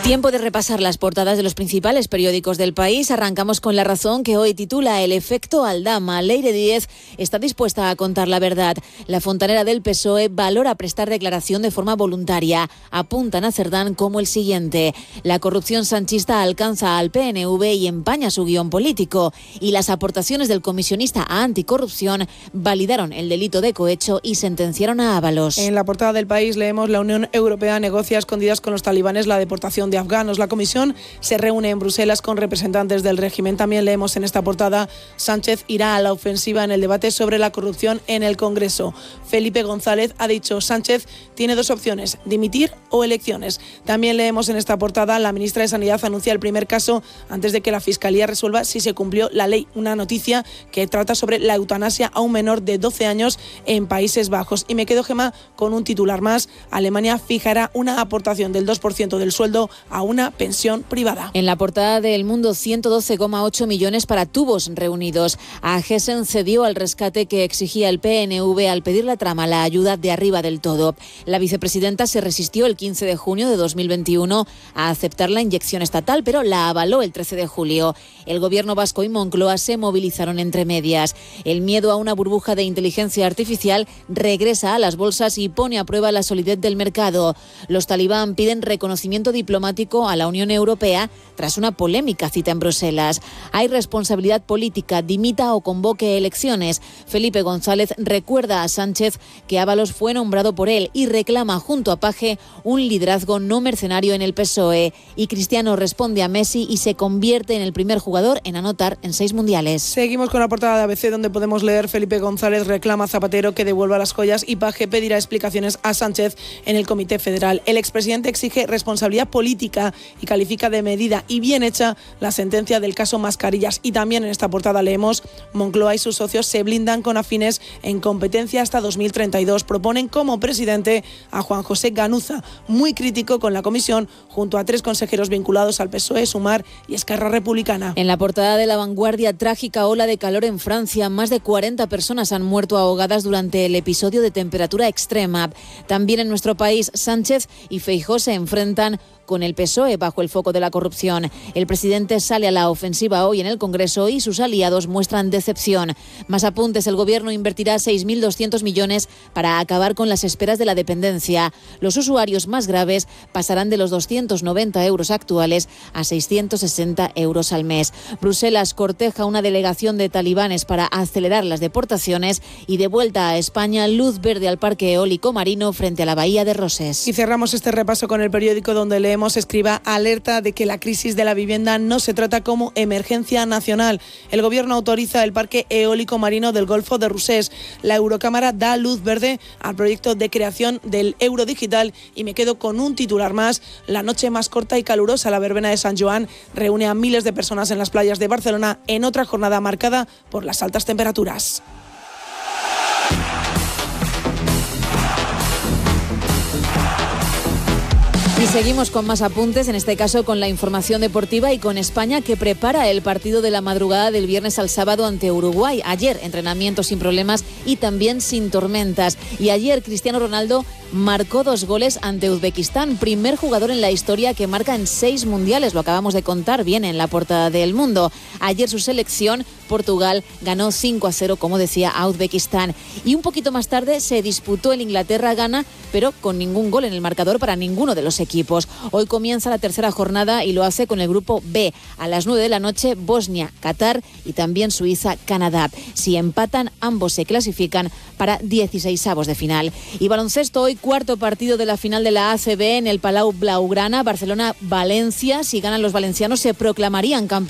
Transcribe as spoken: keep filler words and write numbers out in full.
Tiempo de repasar las portadas de los principales periódicos del país. Arrancamos con La Razón, que hoy titula El efecto Aldama. Leire Díez está dispuesta a contar la verdad. La fontanera del P S O E valora prestar declaración de forma voluntaria. Apuntan a Cerdán como el siguiente. La corrupción sanchista alcanza al P N V y empaña su guión político. Y las aportaciones del comisionista a anticorrupción validaron el delito de cohecho y sentenciaron a Ábalos. En la portada del País leemos: la Unión Europea negocia a escondidas con los talibanes la deportación de afganos. La comisión se reúne en Bruselas con representantes del régimen. También leemos en esta portada: Sánchez irá a la ofensiva en el debate sobre la corrupción en el Congreso. Felipe González ha dicho: Sánchez tiene dos opciones, dimitir o elecciones. También leemos en esta portada: la ministra de Sanidad anuncia el primer caso antes de que la Fiscalía resuelva si se cumplió la ley. Una noticia que trata sobre la eutanasia a un menor de doce años en Países Bajos. Y me quedo, Gemma, con un titular más: Alemania fijará una aportación del dos por ciento del sueldo a una pensión privada. En la portada de El Mundo, ciento doce coma ocho millones para tubos reunidos. A Gessen cedió al rescate que exigía el P N V al pedir la trama la ayuda de arriba del todo. La vicepresidenta se resistió el quince de junio de dos mil veintiuno a aceptar la inyección estatal, pero la avaló el trece de julio. El gobierno vasco y Moncloa se movilizaron entre medias. El miedo a una burbuja de inteligencia artificial regresa a las bolsas y pone a prueba la solidez del mercado. Los talibán piden reconocimiento diplomático a la Unión Europea tras una polémica cita en Bruselas. Hay responsabilidad política, dimita o convoque elecciones. Felipe González recuerda a Sánchez que Ábalos fue nombrado por él y reclama junto a Paje un liderazgo no mercenario en el P S O E. Y Cristiano responde a Messi y se convierte en el primer jugador en anotar en seis mundiales. Seguimos con la portada de A B C, donde podemos leer: Felipe González reclama a Zapatero que devuelva las joyas y Paje pedirá explicaciones a Sánchez en el Comité Federal. El expresidente exige responsabilidad política y califica de medida y bien hecha la sentencia del caso Mascarillas. Y también en esta portada leemos: Moncloa y sus socios se blindan con afines en competencia hasta dos mil treinta y dos. Proponen como presidente a Juan José Ganuza, muy crítico con la comisión, junto a tres consejeros vinculados al P S O E, Sumar y Esquerra Republicana. En la portada de La Vanguardia: trágica ola de calor en Francia. Más de cuarenta personas han muerto ahogadas durante el episodio de temperatura extrema. También en nuestro país, Sánchez y Feijóo se enfrentan con el P S O E bajo el foco de la corrupción. El presidente sale a la ofensiva hoy en el Congreso y sus aliados muestran decepción. Más apuntes: el gobierno invertirá seis mil doscientos millones para acabar con las esperas de la dependencia. Los usuarios más graves pasarán de los doscientos noventa euros actuales a seiscientos sesenta euros al mes. Bruselas corteja una delegación de talibanes para acelerar las deportaciones y de vuelta a España, luz verde al parque eólico marino frente a la bahía de Roses. Y cerramos este repaso con El Periódico, donde leemos: escriba alerta de que la crisis de la vivienda no se trata como emergencia nacional. El gobierno autoriza el parque eólico marino del Golfo de Rosés. La Eurocámara da luz verde al proyecto de creación del euro digital. Y me quedo con un titular más: la noche más corta y calurosa. La verbena de San Joan reúne a miles de personas en las playas de Barcelona en otra jornada marcada por las altas temperaturas. Y seguimos con más apuntes, en este caso con la información deportiva y con España, que prepara el partido de la madrugada del viernes al sábado ante Uruguay. Ayer entrenamiento sin problemas y también sin tormentas. Y ayer Cristiano Ronaldo marcó dos goles ante Uzbekistán, primer jugador en la historia que marca en seis mundiales. Lo acabamos de contar bien en la portada de El Mundo. Ayer su selección, Portugal, ganó cinco a cero, como decía, a Uzbekistán. Y un poquito más tarde se disputó el Inglaterra-Ghana, pero con ningún gol en el marcador para ninguno de los equipos. Hoy comienza la tercera jornada y lo hace con el grupo B. A las nueve de la noche, Bosnia, Qatar y también Suiza, Canadá. Si empatan, ambos se clasifican para dieciseisavos de final. Y baloncesto, hoy cuarto partido de la final de la A C B en el Palau Blaugrana, Barcelona-Valencia. Si ganan los valencianos, se proclamarían campeones